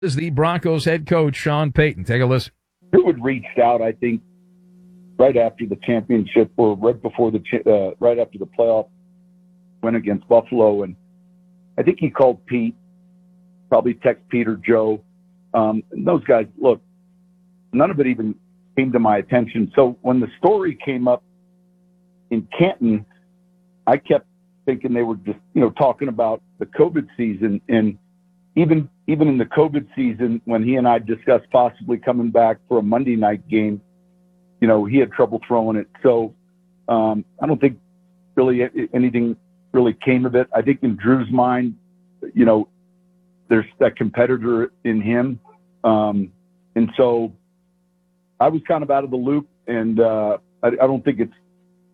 Is the Broncos head coach, Sean Payton. Take a listen. Drew had reached out, I think, right after the championship or right before right after the playoff win against Buffalo. And I think he called Pete, probably text Pete or Joe. And those guys, look, none of it even came to my attention. So when the story came up in Canton, I kept thinking they were just, talking about the COVID season. And even in the COVID season, when he and I discussed possibly coming back for a Monday night game, he had trouble throwing it. So I don't think really anything really came of it. I think in Drew's mind, there's that competitor in him. And so I was kind of out of the loop, and I don't think it's,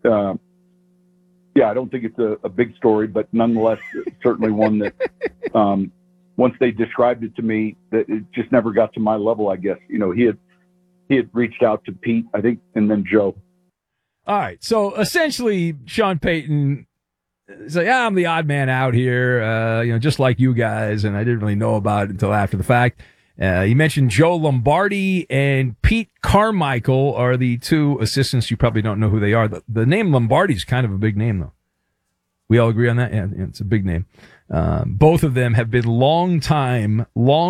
I don't think it's a big story, but nonetheless, certainly one that once they described it to me, that it just never got to my level, I guess. He had reached out to Pete, I think, and then Joe. All right. So essentially, Sean Payton is like, I'm the odd man out here, just like you guys, and I didn't really know about it until after the fact. You mentioned Joe Lombardi and Pete Carmichael are the two assistants. You probably don't know who they are. The name Lombardi is kind of a big name, though. We all agree on that? Yeah, it's a big name. Both of them have been long-time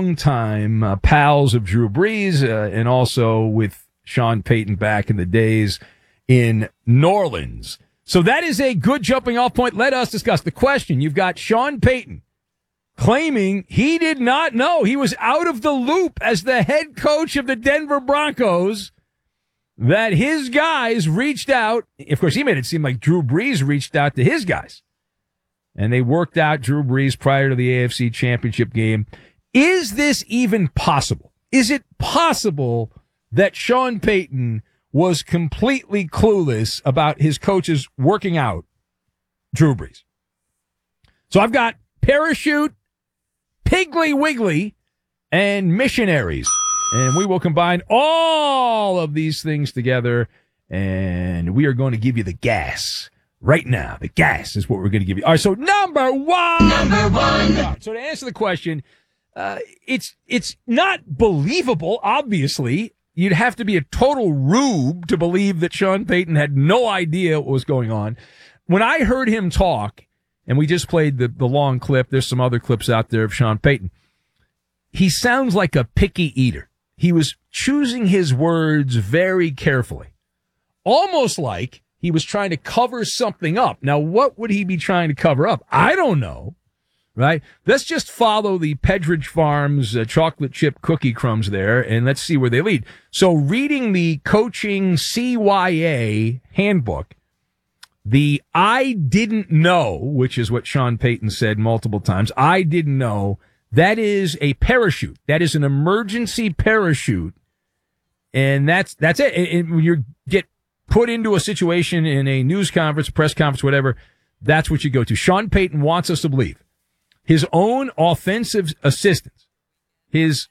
pals of Drew Brees, and also with Sean Payton back in the days in New Orleans. So that is a good jumping-off point. Let us discuss the question. You've got Sean Payton claiming he did not know. He was out of the loop as the head coach of the Denver Broncos, that his guys reached out. Of course, he made it seem like Drew Brees reached out to his guys, and they worked out Drew Brees prior to the AFC Championship game. Is this even possible? Is it possible that Sean Payton was completely clueless about his coaches working out Drew Brees? So I've got Parachute, Piggly Wiggly, and Missionaries. And we will combine all of these things together, and we are going to give you the gas. Right now, the gas is what we're going to give you. All right, so number one. Right, so to answer the question, it's not believable, obviously. You'd have to be a total rube to believe that Sean Payton had no idea what was going on. When I heard him talk, and we just played the long clip, there's some other clips out there of Sean Payton, he sounds like a picky eater. He was choosing his words very carefully, almost like he was trying to cover something up. Now, what would he be trying to cover up? I don't know, right? Let's just follow the Pedridge Farms chocolate chip cookie crumbs there, and let's see where they lead. So reading the coaching CYA handbook, the I didn't know, which is what Sean Payton said multiple times, I didn't know, that is a parachute. That is an emergency parachute. And that's it. And when you get put into a situation in a news conference, press conference, whatever, that's what you go to. Sean Payton wants us to believe his own offensive assistants, his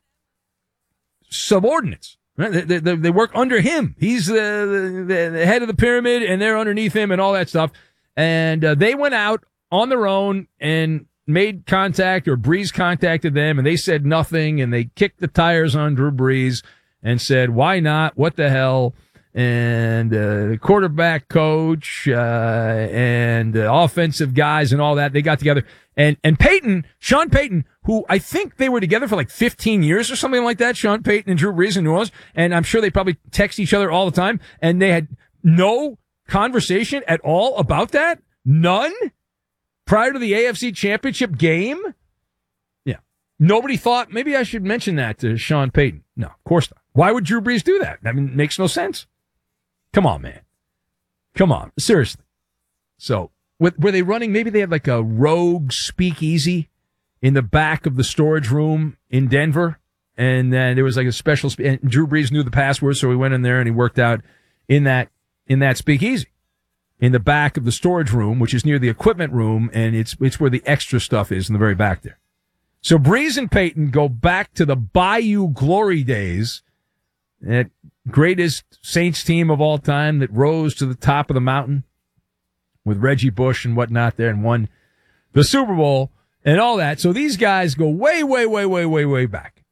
subordinates, right? They work under him. He's the head of the pyramid, and they're underneath him and all that stuff. And they went out on their own and made contact, or Brees contacted them, and they said nothing, and they kicked the tires on Drew Brees and said, why not? What the hell? And the quarterback coach and offensive guys and all that, they got together. And Payton, Sean Payton, who I think they were together for like 15 years or something like that, Sean Payton and Drew Brees in New Orleans, and I'm sure they probably text each other all the time, and they had no conversation at all about that? None? Prior to the AFC Championship game? Yeah. Nobody thought, maybe I should mention that to Sean Payton. No, of course not. Why would Drew Brees do that? I mean, it makes no sense. Come on, man. Come on. Seriously. So, were they running, maybe they had like a rogue speakeasy in the back of the storage room in Denver, and then there was like a special, and Drew Brees knew the password, so he went in there and he worked out in that speakeasy in the back of the storage room, which is near the equipment room, and it's where the extra stuff is in the very back there. So Brees and Payton go back to the Bayou Glory days, that greatest Saints team of all time that rose to the top of the mountain with Reggie Bush and whatnot there and won the Super Bowl and all that. So these guys go way, way, way, way, way, way back.